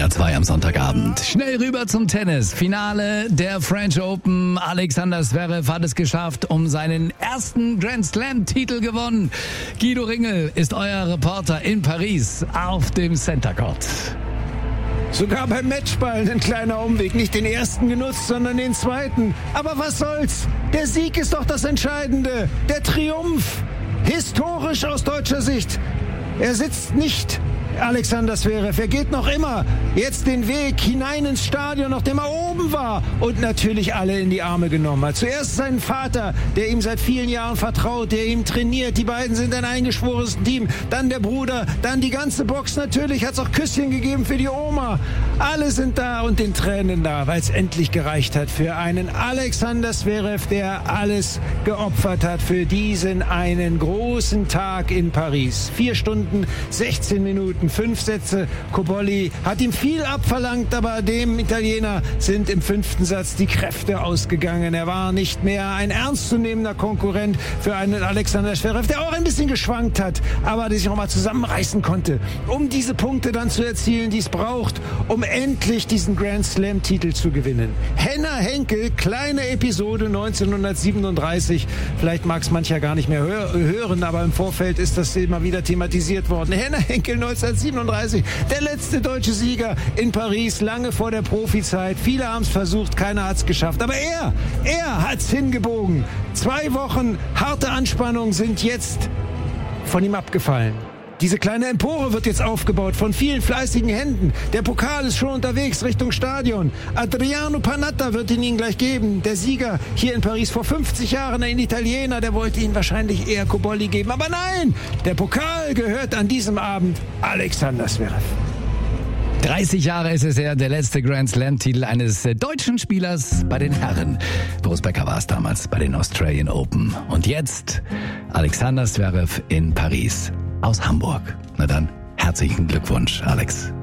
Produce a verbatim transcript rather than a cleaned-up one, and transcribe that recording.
R zwei am Sonntagabend. Schnell rüber zum Tennis. Finale der French Open. Alexander Zverev hat es geschafft, um seinen ersten Grand Slam-Titel gewonnen. Guido Ringel ist euer Reporter in Paris auf dem Center Court. Sogar beim Matchball ein kleiner Umweg. Nicht den ersten genutzt, sondern den zweiten. Aber was soll's? Der Sieg ist doch das Entscheidende. Der Triumph. Historisch aus deutscher Sicht. Er sitzt nicht, Alexander Zverev. Er geht noch immer jetzt den Weg hinein ins Stadion, nachdem er oben war und natürlich alle in die Arme genommen hat. Zuerst seinen Vater, der ihm seit vielen Jahren vertraut, der ihm trainiert. Die beiden sind ein eingeschworenes Team. Dann der Bruder, dann die ganze Box. Natürlich hat es auch Küsschen gegeben für die Oma. Alle sind da und den Tränen da, weil es endlich gereicht hat für einen Alexander Zverev, der alles geopfert hat für diesen einen großen Tag in Paris. Vier Stunden, sechzehn Minuten. Fünf Sätze. Cobolli hat ihm viel abverlangt, aber dem Italiener sind im fünften Satz die Kräfte ausgegangen. Er war nicht mehr ein ernstzunehmender Konkurrent für einen Alexander Zverev, der auch ein bisschen geschwankt hat, aber der sich nochmal zusammenreißen konnte, um diese Punkte dann zu erzielen, die es braucht, um endlich diesen Grand Slam-Titel zu gewinnen. Henner Henkel, kleine Episode neunzehnhundertsiebenunddreißig. Vielleicht mag es mancher gar nicht mehr hör- hören, aber im Vorfeld ist das immer wieder thematisiert worden. Henner Henkel neunzehnhundertsiebenunddreißig, der letzte deutsche Sieger in Paris, lange vor der Profizeit. Viele haben es versucht, keiner hat es geschafft. Aber er, er hat es hingebogen. Zwei Wochen harte Anspannung sind jetzt von ihm abgefallen. Diese kleine Empore wird jetzt aufgebaut von vielen fleißigen Händen. Der Pokal ist schon unterwegs Richtung Stadion. Adriano Panatta wird ihn ihnen gleich geben. Der Sieger hier in Paris vor fünfzig Jahren, ein Italiener, der wollte ihn wahrscheinlich eher Cobolli geben. Aber nein, der Pokal gehört an diesem Abend Alexander Zverev. dreißig Jahre ist es her, der letzte Grand Slam-Titel eines deutschen Spielers bei den Herren. Boris Becker war es damals bei den Australian Open. Und jetzt Alexander Zverev in Paris aus Hamburg. Na dann, herzlichen Glückwunsch, Alex.